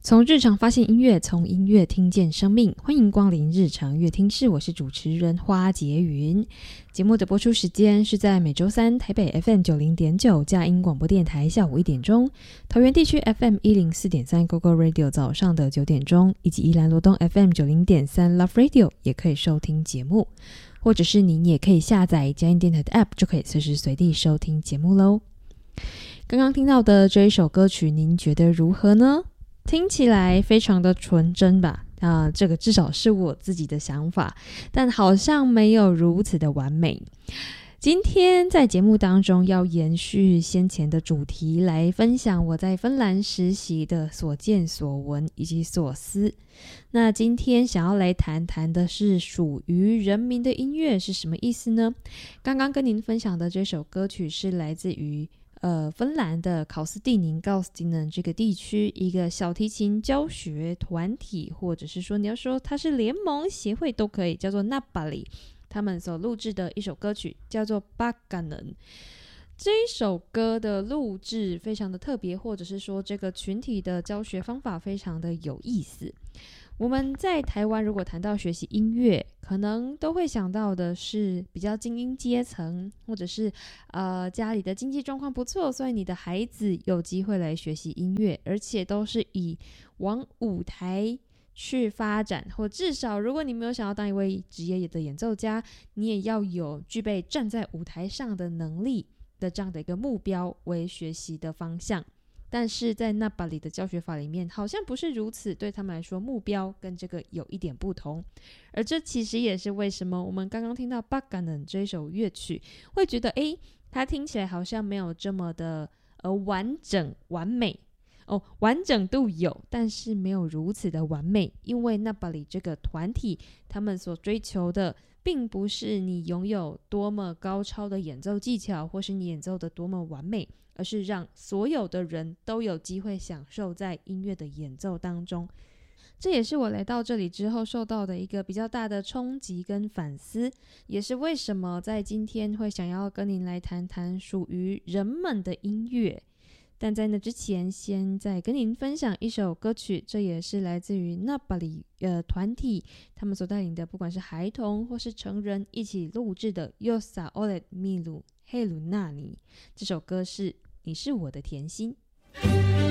从日常发现音乐，从音乐听见生命。欢迎光临日常乐听室，我是主持人花洁云。节目的播出时间是在每周三台北 FM90.9 佳音广播电台下午1点钟，桃园地区 FM104.3 GoGo Radio 早上的9点钟，以及宜兰罗东 FM90.3 Love Radio 也可以收听节目，或者是您也可以下载佳音电台的 App， 就可以随时随地收听节目咯。刚刚听到的这一首歌曲，您觉得如何呢？听起来非常的纯真吧，这个至少是我自己的想法，但好像没有如此的完美。今天在节目当中要延续先前的主题，来分享我在芬兰实习的所见所闻以及所思。那今天想要来谈谈的是属于人民的音乐是什么意思呢？刚刚跟您分享的这首歌曲是来自于芬兰的考斯蒂宁高斯蒂能这个地区一个小提琴教学团体，或者是说你要说它是联盟协会都可以，叫做 Napali， 他们所录制的一首歌曲叫做 Pakanen。 这一首歌的录制非常的特别，或者是说这个群体的教学方法非常的有意思。我们在台湾如果谈到学习音乐，可能都会想到的是比较精英阶层，或者是家里的经济状况不错，所以你的孩子有机会来学习音乐，而且都是以往舞台去发展，或至少如果你没有想要当一位职业的演奏家，你也要有具备站在舞台上的能力的这样的一个目标为学习的方向。但是在那巴里的教学法里面好像不是如此，对他们来说目标跟这个有一点不同。而这其实也是为什么我们刚刚听到 Pakanen 这一首乐曲会觉得它听起来好像没有这么的完整完美完整度有，但是没有如此的完美。因为那巴里这个团体他们所追求的并不是你拥有多么高超的演奏技巧，或是你演奏的多么完美，而是让所有的人都有机会享受在音乐的演奏当中。这也是我来到这里之后受到的一个比较大的冲击跟反思，也是为什么在今天会想要跟您来谈谈属于人们的音乐。但在那之前，先再跟您分享一首歌曲，这也是来自于那巴里团体他们所带领的，不管是孩童或是成人一起录制的 Yossa Olet Milu Helu Nani。 这首歌是你是我的甜心。